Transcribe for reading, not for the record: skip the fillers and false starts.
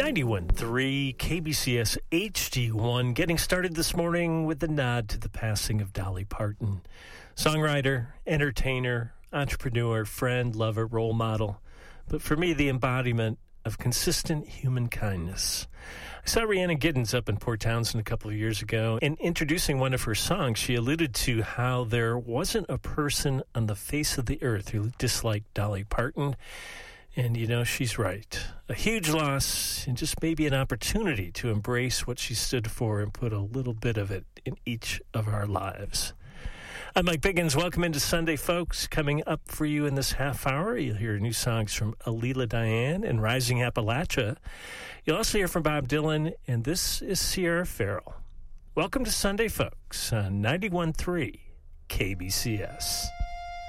91.3 KBCS HD1, getting started this morning with a nod to the passing of Dolly Parton. Songwriter, entertainer, entrepreneur, friend, lover, role model, but for me, the embodiment of consistent human kindness. I saw Rhiannon Giddens up in Port Townsend a couple of years ago, and introducing one of her songs, she alluded to how there wasn't a person on the face of the earth who disliked Dolly Parton. And, you know, she's right. A huge loss and just maybe an opportunity to embrace what she stood for and put a little bit of it in each of our lives. I'm Mike Biggins. Welcome into Sunday, folks. Coming up for you in this half hour, you'll hear new songs from Alila Diane and Rising Appalachia. You'll also hear from Bob Dylan, and this is Sierra Farrell. Welcome to Sunday, folks, on 91.3 KBCS.